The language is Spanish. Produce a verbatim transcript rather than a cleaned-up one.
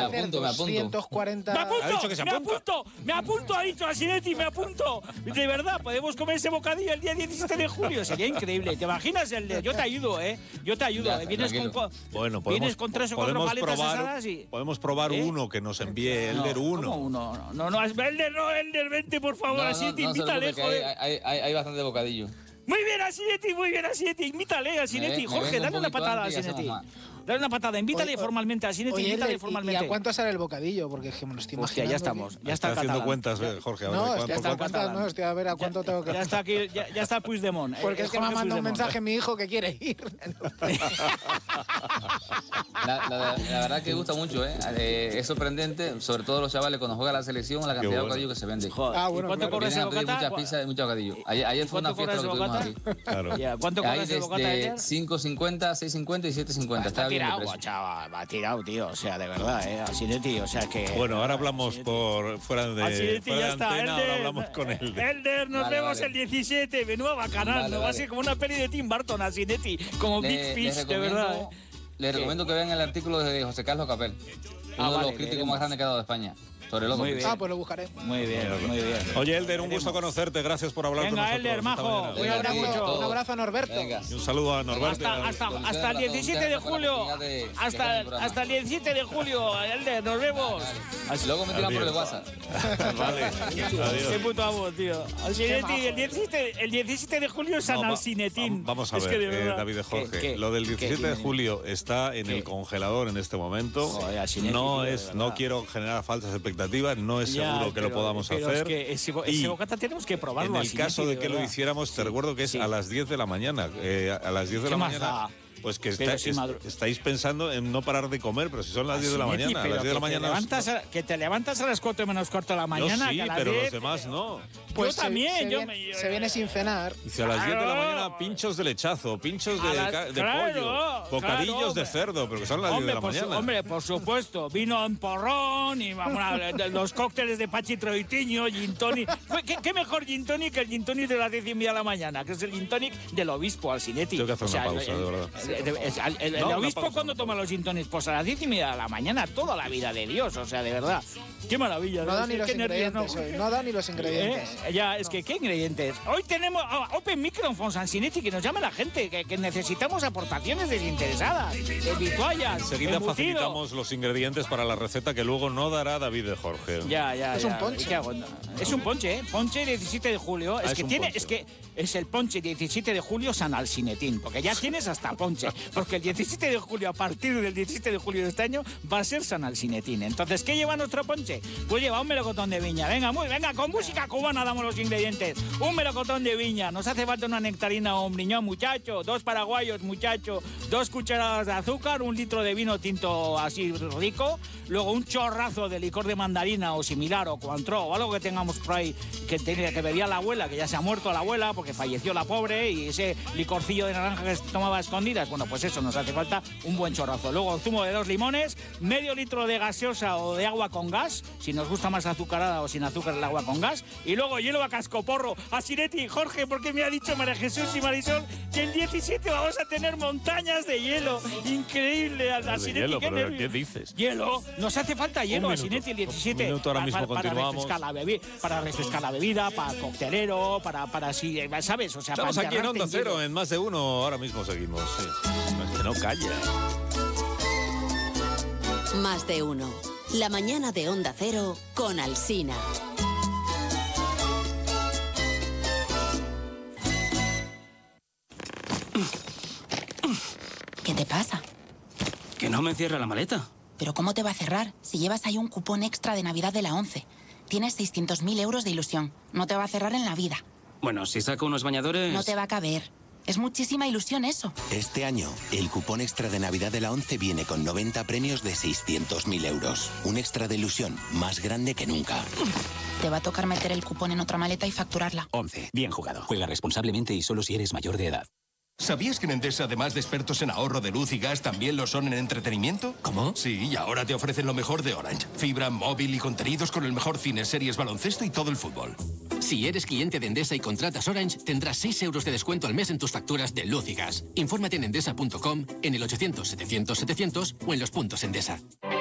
hacer apunto, me apunto. doscientos cuarenta... ¡Me apunto! Ha dicho que se ¡Me apunta. apunto! ¡Me apunto! Ha dicho Asinetti, me apunto. De verdad, podemos comer ese bocadillo el día diecisiete de julio. Sería increíble. ¿Te imaginas el de? Yo te ayudo, ¿eh? Yo te ayudo. Ya, ¿eh? Vienes con, tranquilo. con- Bueno, vienes podemos, con tres o cuatro podemos paletas probar, asadas y... podemos probar ¿Eh? uno que nos envíe Elder No, uno. ¿cómo uno? No, no, Elder, no, Elder, vente, por favor. No, no, Asinetti, no se invítale, preocupe, que joder. hay, hay, hay, hay bastante bocadillo. Muy bien, Asinetti, muy bien, Asinetti. Invítale, Asinetti. Me- me Jorge, vengo dale un una poquito patada a antes y hacemos Asinetti. más. Dale una patada, invítale Oye, formalmente a Asinetti, Oye, invítale Elder, ¿y- ¿y formalmente. a cuánto sale el bocadillo? Porque es que me lo estoy Hostia, imaginando. ya estamos. Ya está Está haciendo catalán. cuentas, eh, Jorge. A ver, No, ¿cuánto- estoy está hasta cuánto- cuentas, no, estoy a ver a cuánto tengo que... Ya está aquí, ya, ya está Puigdemont. Porque eh, es que me ha Jorge mandado un Puigdemont. mensaje mi hijo que quiere ir. La, la- la verdad que gusta mucho, ¿eh? Eh, Es sorprendente, sobre todo los chavales cuando juega la selección, la cantidad bueno. de bocadillo que se vende. Joder, Ah, ¿y bueno, cuánto claro. cobra ese Vienen a pedir bocata? muchas pizzas y mucho bocadillo. Ayer, ayer fue una ¿Cuánto fiesta cobra lo que ese tuvimos bocata? aquí. Claro. Ya, ¿cuánto cobra Hay ese bocata desde ayer? cinco cincuenta, seis cincuenta y siete cincuenta. Está Está bien de tirado, precio. chaval, va tirado, tío. O sea, de verdad, ¿eh? Asinetti, o sea que... Bueno, ahora hablamos por fuera de, Asinetti, fuera ya de está. antena, ahora Elder, hablamos con él. Elder, nos Vale, vemos vale. el diecisiete. Menuda bacanal, Vale, ¿no? Va a vale. ser como una peli de Tim Burton, Asinetti. Como Le- Big les Fish, de recomiendo- verdad, ¿eh? Les recomiendo que vean el artículo de José Carlos Capel, uno Ah, de vale, los críticos leeremos. más grandes que ha dado de España, sobre Loco. Muy bien. Ah, pues lo buscaré. Muy bien, muy bien. Oye, Elder, un gusto conocerte. Gracias por hablar con Venga, nosotros. Elder, esta majo. mañana. Un Venga, abrazo, mucho. un abrazo a Norberto. Venga. Y un saludo a Norberto. Hasta, hasta, Con hasta el ustedes, diecisiete de con la julio. oportunidad de- de Hasta, hacer el programa. hasta el diecisiete de julio, Elder, nos vemos. Luego me tiran por el Adiós. WhatsApp. Vale. Qué Adiós. puto amo, tío. Asinetti, el diecisiete, el diecisiete de julio es San No, va- Alcinetín. Vamos a Es ver, que de eh, verdad. David de Jorge. ¿Qué, qué? Lo del ¿Qué? diecisiete de ¿Qué? julio está en ¿Qué? el congelador en este momento. Joder, Asinetti, no tío, de es, verdad. no quiero generar falsas expectativas. No es Ya, seguro que lo pero- podamos pero hacer. Es que ese, bo- Y ese bocata tenemos que probarlo. en el Asinetti, caso de que lo verdad. hicieramos, te recuerdo que es Sí. a las diez de la mañana. Eh, a las diez de ¿Qué la más mañana. da? Pues que Pero está- si es- madru- estáis pensando en no parar de comer, pero si son las diez de la Asinetti, mañana. A pero las diez de la que te mañana. levantas a- que te levantas a las cuatro menos cuarto de la mañana. Yo sí, que a las pero los diez, demás no. Pues yo se- también. Se, yo viene, me- se viene sin cenar. Dice a las diez de la Claro. mañana pinchos de lechazo, pinchos de, A las- ca- de claro, pollo, bocadillos claro, de hombre. cerdo, pero que son las diez Hombre, de la por su- mañana. hombre, por supuesto. Vino en porrón y vamos a ver, de- los cócteles de Pachi Troitiño, gin tonic. Fue- ¿Qué, qué mejor gin tonic que el gin tonic de las diez y media de la mañana? Que es el gin tonic del obispo, Alcinetti. Tengo que hacer una el- pausa, el- de verdad. el- el- el- el- el No, una obispo, pausa, ¿cuándo una toma los gin tonics? Pues a las diez y media de la mañana, toda la vida de Dios. O sea, de verdad. Qué maravilla. No da ni Qué los nervios, ingredientes ¿no? hoy. No da ni los ingredientes. Eh, Ya, es que, ¿qué ingredientes? Hoy tenemos ah, Open Microphone Sansinetti, que nos llame la gente, que, que necesitamos aportaciones desinteresadas, de vituallas, Enseguida embutido. facilitamos los ingredientes para la receta que luego no dará David de Jorge. Ya, ya, Es ya. un ponche. ¿Y qué hago? Es un ponche, ¿eh? Ponche diecisiete de julio. Ah, es es que un tiene, ponche. es que es el ponche diecisiete de julio San Alcinetín, porque ya tienes hasta ponche. Porque el diecisiete de julio, a partir del diecisiete de julio de este año, va a ser San Alcinetín. Entonces, ¿qué lleva nuestro ponche? Pues lleva un melocotón de viña. Venga, muy, venga, con música cubana damos los ingredientes. Un melocotón de viña. Nos hace falta una nectarina o un briñón, muchacho. Dos paraguayos, muchacho. Dos cucharadas de azúcar, un litro de vino tinto así rico. Luego un chorrazo de licor de mandarina o similar, o Cointreau, o algo que tengamos por ahí que, tenía, que bebía la abuela, que ya se ha muerto la abuela porque falleció la pobre, y ese licorcillo de naranja que se tomaba a escondidas. Bueno, pues eso, nos hace falta un buen chorrazo. Luego zumo de dos limones, medio litro de gaseosa o de agua con gas, si nos gusta más azucarada o sin azúcar el agua con gas. Y luego hielo a cascoporro. Asinetti, Jorge, porque me ha dicho María Jesús y Marisol que el diecisiete vamos a tener montañas de hielo. Increíble, Asinetti. hielo, qué pero nervio- ¿qué dices? Hielo. Nos hace falta hielo, minuto. Asinetti, el diecisiete. Un minuto, ahora Pa- mismo pa- para, continuamos. refrescar la bebi- para refrescar la bebida, para coctelero, para, para así, ¿sabes? O sea, Estamos para aquí en enterrarte Onda hielo. Cero, en más de uno, ahora mismo seguimos. Sí. Es que no calla. Más de uno. La mañana de Onda Cero con Alsina. ¿Qué te pasa? Que no me cierra la maleta. ¿Pero cómo te va a cerrar si llevas ahí un cupón extra de Navidad de la ONCE? Tienes seiscientos mil euros de ilusión. No te va a cerrar en la vida. Bueno, si saco unos bañadores... No te va a caber. Es muchísima ilusión eso. Este año, el cupón extra de Navidad de la ONCE viene con noventa premios de seiscientos mil euros. Un extra de ilusión más grande que nunca. Te va a tocar meter el cupón en otra maleta y facturarla. ONCE. Bien jugado. Juega responsablemente y solo si eres mayor de edad. ¿Sabías que en Endesa, además de expertos en ahorro de luz y gas, también lo son en entretenimiento? ¿Cómo? Sí, y ahora te ofrecen lo mejor de Orange. Fibra, móvil y contenidos con el mejor cine, series, baloncesto y todo el fútbol. Si eres cliente de Endesa y contratas Orange, tendrás seis euros de descuento al mes en tus facturas de luz y gas. Infórmate en endesa punto com, en el ochocientos setecientos setecientos o en los puntos Endesa.